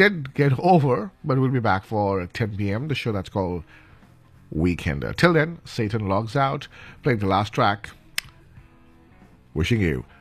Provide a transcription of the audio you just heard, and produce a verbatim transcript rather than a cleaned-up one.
did get over, but we'll be back for ten p.m. The show that's called Weekender. Till then, Satan logs out, playing the last track. Wishing you